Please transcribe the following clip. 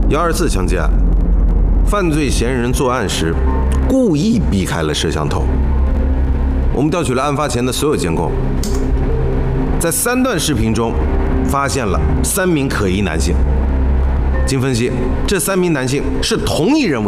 124枪击案，犯罪嫌疑人作案时故意避开了摄像头。我们调取了案发前的所有监控，在3段视频中发现了3名可疑男性。经分析，这3名男性是同一人